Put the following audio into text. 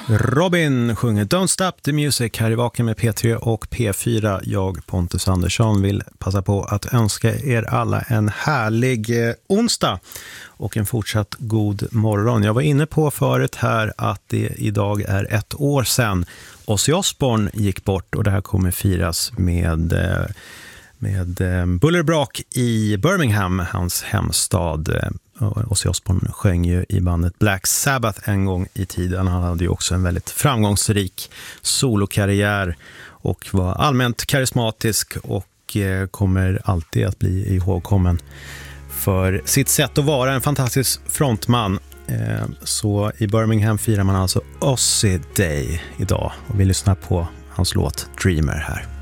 Robin sjunger Don't Stop the Music här i Vaken med P3 och P4. Jag, Pontus Andersson, vill passa på att önska er alla en härlig onsdag och en fortsatt god morgon. Jag var inne på förut här att det idag är 1 år sedan Ozzy Osbourne gick bort, och det här kommer firas med bullerbrak i Birmingham, hans hemstad. Ozzy Osbourne sjöng ju i bandet Black Sabbath en gång i tiden. Han hade ju också en väldigt framgångsrik solokarriär och var allmänt karismatisk och kommer alltid att bli ihågkommen för sitt sätt att vara en fantastisk frontman. Så i Birmingham firar man alltså Ozzy Day idag, och vi lyssnar på hans låt Dreamer här.